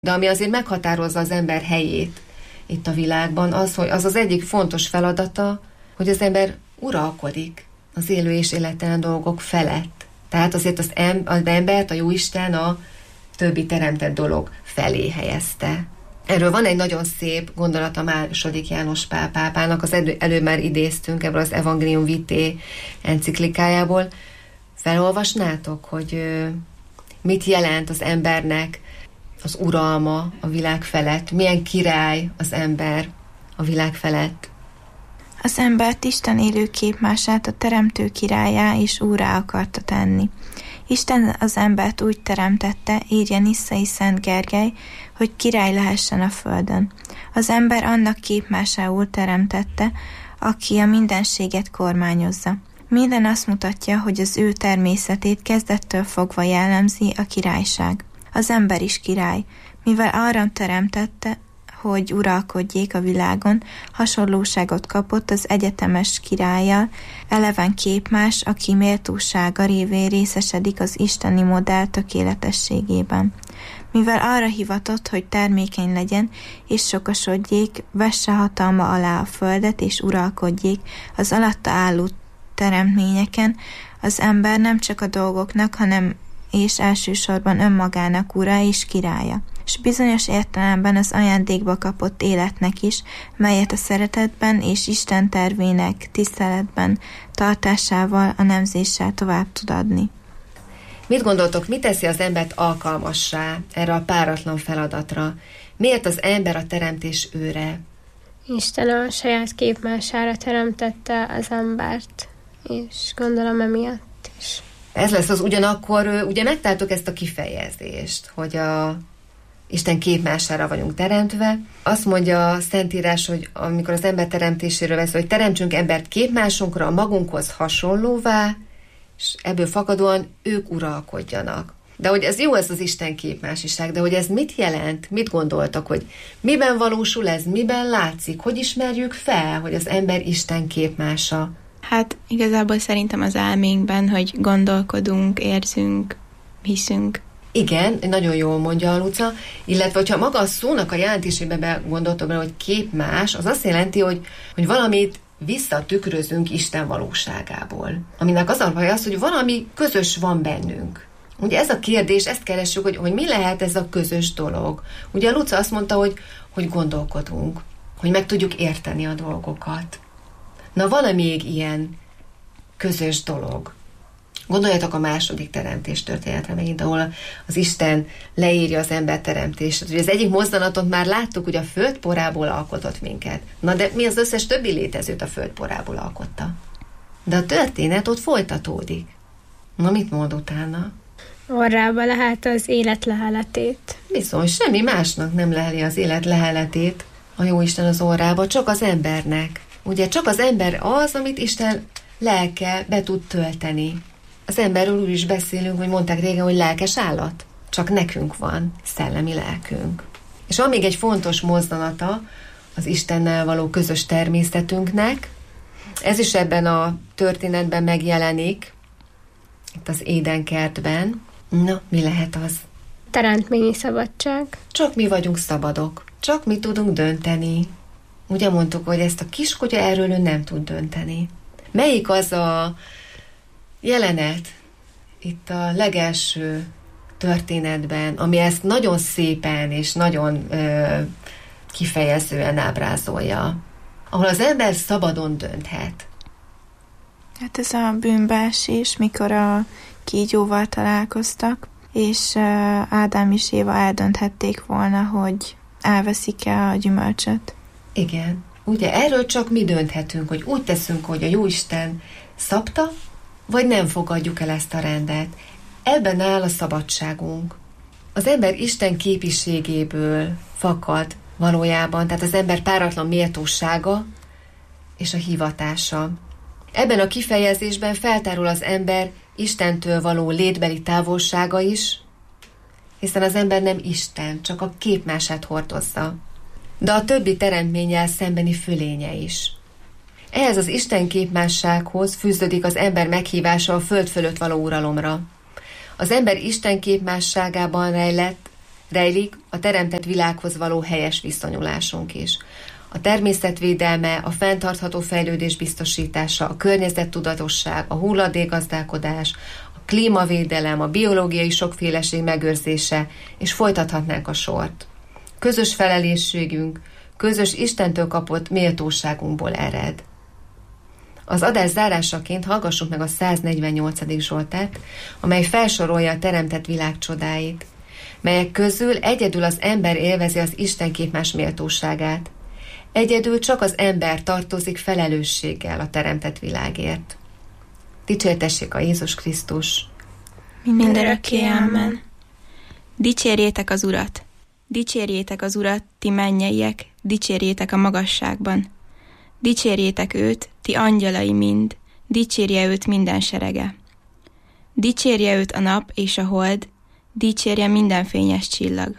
De ami azért meghatározza az ember helyét itt a világban, az, hogy az egyik fontos feladata, hogy az ember uralkodik az élő és életlen dolgok felett. Tehát azért az embert a Jóisten a többi teremtett dolog felé helyezte. Erről van egy nagyon szép gondolata második János Pál pápának, az előbb már idéztünk ebből az Evangelium Vitae enciklikájából. Felolvasnátok, hogy mit jelent az embernek az uralma a világ felett? Milyen király az ember a világ felett? Az embert Isten élő képmását a teremtő királyá és úrrá akarta tenni. Isten az embert úgy teremtette, írja Nisszai Szent Gergely, hogy király lehessen a földön. Az ember annak képmásául teremtette, aki a mindenséget kormányozza. Minden azt mutatja, hogy az ő természetét kezdettől fogva jellemzi a királyság. Az ember is király, mivel arra teremtette, hogy uralkodjék a világon, hasonlóságot kapott az egyetemes királlyal, eleven képmás, aki méltósága révén részesedik az isteni modell tökéletességében. Mivel arra hivatott, hogy termékeny legyen, és sokasodjék, vesse hatalma alá a földet, és uralkodjék az alatta álló teremtményeken, az ember nem csak a dolgoknak, hanem és elsősorban önmagának ura és királya, és bizonyos értelemben az ajándékba kapott életnek is, melyet a szeretetben és Isten tervének tiszteletben tartásával, a nemzéssel tovább tud adni. Mit gondoltok, mi teszi az embert alkalmassá erre a páratlan feladatra? Miért az ember a teremtés őre? Isten a saját képmására teremtette az embert, és gondolom emiatt is. Ez lesz az ugyanakkor, ugye megtaláltuk ezt a kifejezést, hogy a Isten képmására vagyunk teremtve. Azt mondja a Szentírás, hogy amikor az ember teremtéséről vesz, hogy teremtsünk embert képmásunkra, a magunkhoz hasonlóvá, és ebből fakadóan ők uralkodjanak. De hogy ez jó, ez az Isten képmásiság, de hogy ez mit jelent? Mit gondoltak, hogy miben valósul ez, miben látszik? Hogy ismerjük fel, hogy az ember Isten képmása? Hát igazából szerintem az elménkben, hogy gondolkodunk, érzünk, hiszünk. Igen, nagyon jól mondja a Luca, illetve hogyha maga a szónak a jelentésében gondoltok bele, hogy képmás, az azt jelenti, hogy valamit visszatükrözünk Isten valóságából. Aminek az a baj az, hogy valami közös van bennünk. Ugye ez a kérdés, ezt keressük, hogy mi lehet ez a közös dolog. Ugye a Luca azt mondta, hogy gondolkodunk, hogy meg tudjuk érteni a dolgokat. Na, van-e még ilyen közös dolog? Gondoljatok a második teremtés történetre megint, ahol az Isten leírja az ember teremtését. Ugye az egyik mozdulatot már láttuk, hogy a föld porából alkotott minket. Na de mi az összes többi létezőt a föld porából alkotta? De a történet ott folytatódik. Na, mit mond utána? Orrába lehet az élet leheletét. Bizony, semmi másnak nem leheli az élet leheletét a Jóisten az orrába, csak az embernek. Ugye csak az ember az, amit Isten lelke be tud tölteni. Az emberről úgy is beszélünk, hogy mondták régen, hogy lelkes állat. Csak nekünk van szellemi lelkünk. És van még egy fontos mozdulata az Istennel való közös természetünknek. Ez is ebben a történetben megjelenik, itt az Édenkertben. Na, mi lehet az? Teremtményi szabadság. Csak mi vagyunk szabadok. Csak mi tudunk dönteni. Ugye mondtuk, hogy ezt a kiskutya erről ő nem tud dönteni. Melyik az a jelenet itt a legelső történetben, ami ezt nagyon szépen és nagyon kifejezően ábrázolja, ahol az ember szabadon dönthet? Hát ez a bűnbeesés, mikor a kígyóval találkoztak, és Ádám és Éva eldönthették volna, hogy elveszik-e a gyümölcsöt. Igen. Ugye erről csak mi dönthetünk, hogy úgy teszünk, hogy a Jóisten szabta, vagy nem fogadjuk el ezt a rendet. Ebben áll a szabadságunk. Az ember Isten képiségéből fakad valójában, tehát az ember páratlan méltósága és a hivatása. Ebben a kifejezésben feltárul az ember Istentől való létbeli távolsága is, hiszen az ember nem Isten, csak a képmását hordozza, de a többi teremtménnyel szembeni fölénye is. Ehhez az Isten képmássághoz fűződik az ember meghívása a föld fölött való uralomra. Az ember Isten képmásságában rejlett rejlik a teremtett világhoz való helyes viszonyulásunk is. A természetvédelme, a fenntartható fejlődés biztosítása, a környezettudatosság, a hulladékgazdálkodás, a klímavédelem, a biológiai sokféleség megőrzése, és folytathatnánk a sort. Közös felelősségünk, közös Istentől kapott méltóságunkból ered. Az adás zárásaként hallgassuk meg a 148. Zsoltárt, amely felsorolja a teremtett világ csodáit, melyek közül egyedül az ember élvezi az Isten képmás méltóságát. Egyedül csak az ember tartozik felelősséggel a teremtett világért. Dicsértessék a Jézus Krisztus! Mindörökké, amen. Dicsérjétek az Urat! Dicsérjétek az Urat, ti mennyeiek, dicsérjétek a magasságban. Dicsérjétek őt, ti angyalai mind, dicsérje őt minden serege. Dicsérje őt a nap és a hold, dicsérje minden fényes csillag.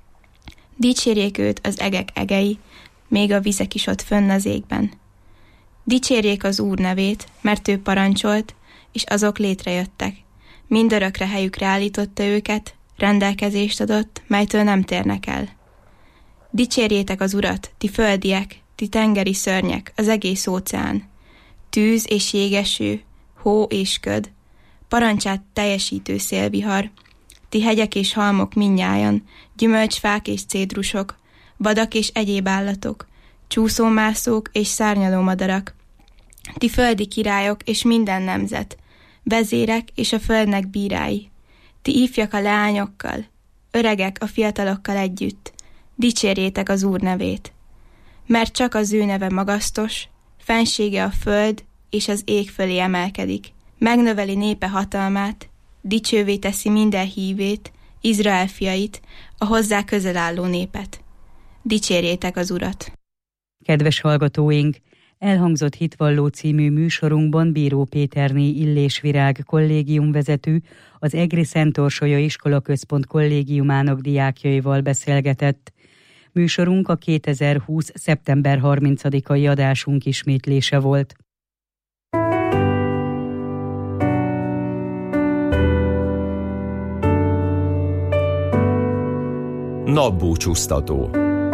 Dicsérjék őt az egek egei, még a vizek is ott fönn az égben. Dicsérjék az Úr nevét, mert ő parancsolt, és azok létrejöttek. Mindörökre helyükre állította őket, rendelkezést adott, melytől nem térnek el. Dicsérjétek az Urat, ti földiek, ti tengeri szörnyek, az egész óceán. Tűz és jégeső, hó és köd, parancsát teljesítő szélvihar, ti hegyek és halmok mindnyájan, gyümölcsfák és cédrusok, vadak és egyéb állatok, csúszómászók és szárnyaló madarak, ti földi királyok és minden nemzet, vezérek és a földnek bírái, ti ifjak a leányokkal, öregek a fiatalokkal együtt, dicsérjétek az Úr nevét. Mert csak az ő neve magasztos, fensége a föld és az ég fölé emelkedik, megnöveli népe hatalmát, dicsővé teszi minden hívét, Izrael fiait, a hozzá közel álló népet. Dicsérjétek az Urat! Kedves hallgatóink! Elhangzott Hitvalló című műsorunkban Bíró Péterné Illés-Virág kollégiumvezető, az Egri Szent Orsolya Iskolaközpont kollégiumának diákjaival beszélgetett. Műsorunk a 2020. szeptember 30-ai adásunk ismétlése volt. Napbúcsúztató.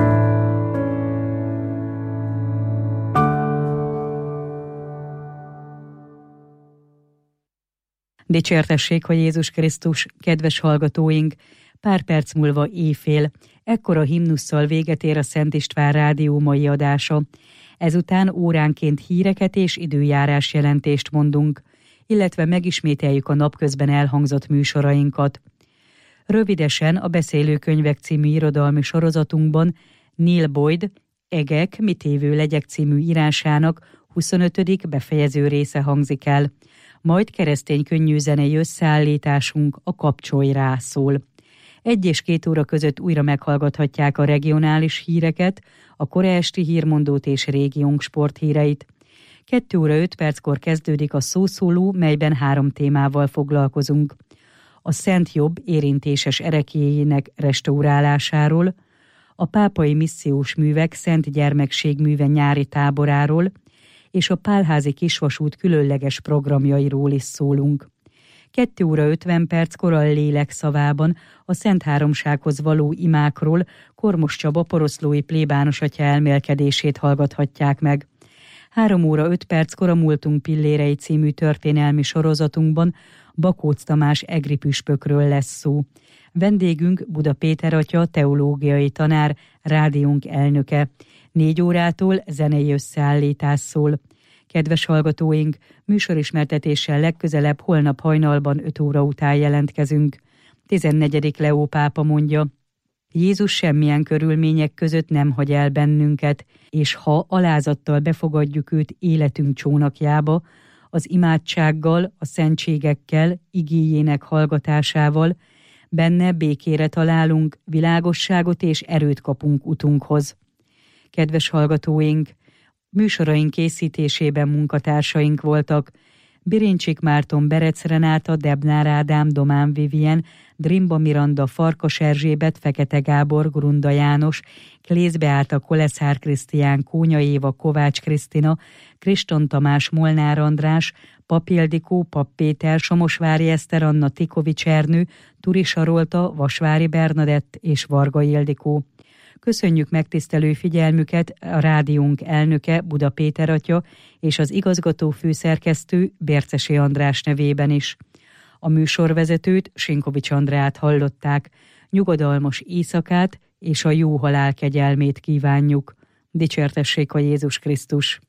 Dicsértessék a Jézus Krisztus, kedves hallgatóink! Pár perc múlva éjfél, ekkor a himnusszal véget ér a Szent István Rádió mai adása. Ezután óránként híreket és időjárás jelentést mondunk, illetve megismételjük a napközben elhangzott műsorainkat. Rövidesen a Beszélőkönyvek című irodalmi sorozatunkban Neil Boyd Egek, mit évő legyek című írásának 25. befejező része hangzik el. Majd keresztény könnyűzenei összeállításunk a Kapcsolj rá szól. 1 és 2 óra között újra meghallgathatják a regionális híreket, a kora esti hírmondót és régiónk sporthíreit. 2 óra 5 perckor kezdődik a Szószóló, melyben 3 témával foglalkozunk. A Szent Jobb érintéses ereklyéjének restaurálásáról, a Pápai Missziós Művek Szent Gyermekségműve nyári táboráról, és a Pálházi Kisvasút különleges programjairól is szólunk. 2 óra 50 perckor a Lélek szavában a Szent Háromsághoz való imákról Kormos Csaba poroszlói plébános atya elmélkedését hallgathatják meg. 3 óra 5 perckor a Múltunk pillérei című történelmi sorozatunkban Bakóc Tamás egri püspökről lesz szó. Vendégünk Buda Péter atya, teológiai tanár, rádiónk elnöke. 4 órától zenei összeállítás szól. Kedves hallgatóink, műsorismertetéssel legközelebb holnap hajnalban 5 óra után jelentkezünk. 14. Leó pápa mondja: Jézus semmilyen körülmények között nem hagy el bennünket, és ha alázattal befogadjuk őt életünk csónakjába, az imádsággal, a szentségekkel, igéjének hallgatásával, benne békére találunk, világosságot és erőt kapunk utunkhoz. Kedves hallgatóink, műsoraink készítésében munkatársaink voltak: Birincsik Márton, Berec Renáta, Debnár Ádám, Domán Vivien, Drimba Miranda, Farkas Erzsébet, Fekete Gábor, Grunda János, Klész Beáta, Koleszár Krisztián, Kónya Éva, Kovács Krisztina, Kriston Tamás, Molnár András, Pap Ildikó, Pap Péter, Somosvári Eszter Anna, Tikovics Ernő, Turi Sarolta, Vasvári Bernadett és Varga Ildikó. Köszönjük megtisztelő figyelmüket a rádiónk elnöke, Buda Péter atya és az igazgató főszerkesztő, Bércesi András nevében is. A műsorvezetőt, Sinkovics Andrát hallották. Nyugodalmas éjszakát és a jó halál kegyelmét kívánjuk. Dicsértessék a Jézus Krisztus!